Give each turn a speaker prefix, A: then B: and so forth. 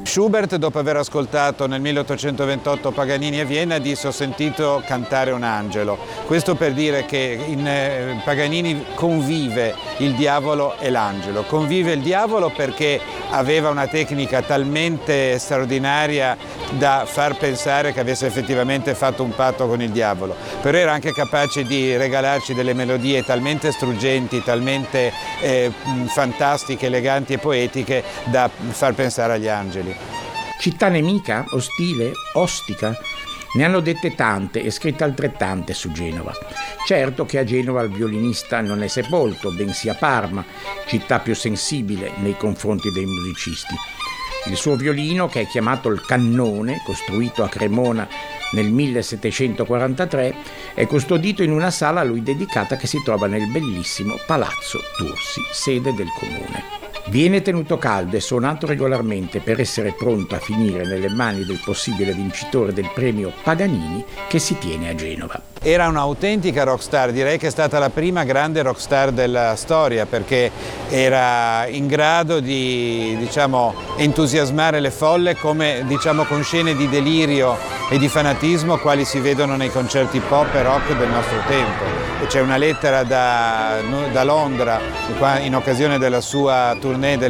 A: Schubert, dopo aver ascoltato nel 1828 Paganini a Vienna, disse: ho sentito cantare un angelo. Questo per dire che in Paganini convive il diavolo e l'angelo. Convive il diavolo perché aveva una tecnica talmente straordinaria da far pensare che avesse effettivamente fatto un patto con il diavolo, però era anche capace di regalarci delle melodie talmente struggenti, talmente fantastiche, eleganti e poetiche da far pensare agli angeli.
B: Città nemica, ostile, ostica? Ne hanno dette tante e scritte altrettante su Genova. Certo che a Genova il violinista non è sepolto, bensì a Parma, città più sensibile nei confronti dei musicisti. Il suo violino, che è chiamato il Cannone, costruito a Cremona nel 1743, è custodito in una sala a lui dedicata che si trova nel bellissimo Palazzo Tursi, sede del comune. Viene tenuto caldo e suonato regolarmente per essere pronto a finire nelle mani del possibile vincitore del premio Paganini che si tiene a Genova.
A: Era un'autentica rockstar, direi che è stata la prima grande rockstar della storia, perché era in grado di, entusiasmare le folle come, con scene di delirio e di fanatismo quali si vedono nei concerti pop e rock del nostro tempo. E c'è una lettera da Londra in occasione della sua tournée del